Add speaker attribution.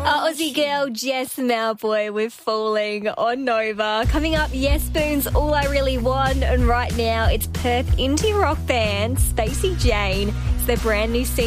Speaker 1: Aussie girl Jess Mauboy with Falling on Nova. Coming up, Yes Spoon's All I Really Want, and right now it's Perth indie rock band Spacey Jane. It's their brand new single.